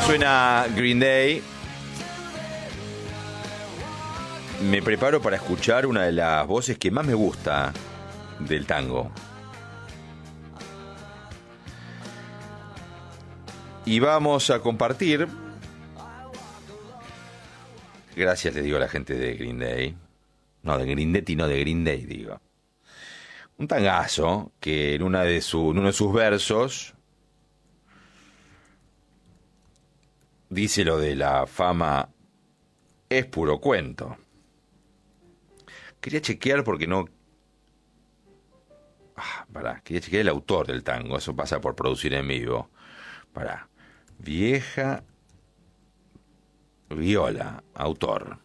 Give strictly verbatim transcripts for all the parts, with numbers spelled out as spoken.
Suena Green Day. Me preparo para escuchar una de las voces que más me gusta del tango. Y vamos a compartir. Gracias, le digo a la gente de Green Day. No, de Green Day, no de Green Day, digo. Un tangazo que en, una de su, en uno de sus versos dice lo de la fama es puro cuento. Quería chequear porque no... Ah, pará, quería chequear el autor del tango. Eso pasa por producir en vivo. Pará. Vieja Viola, autor.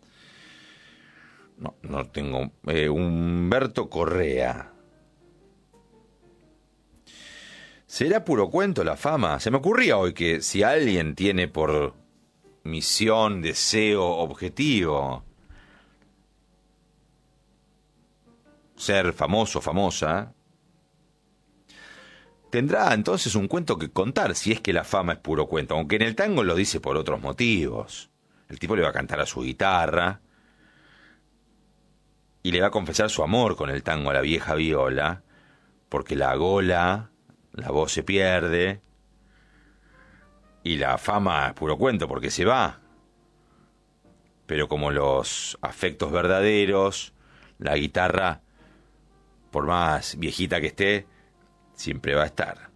No, no tengo... Eh, Humberto Correa. ¿Será puro cuento la fama? Se me ocurría hoy que si alguien tiene por misión, deseo, objetivo ser famoso, famosa, tendrá entonces un cuento que contar, si es que la fama es puro cuento, aunque en el tango lo dice por otros motivos. El tipo le va a cantar a su guitarra y le va a confesar su amor con el tango a la vieja Viola, porque la gola, la voz se pierde y la fama es puro cuento porque se va. Pero como los afectos verdaderos, la guitarra, por más viejita que esté, siempre va a estar.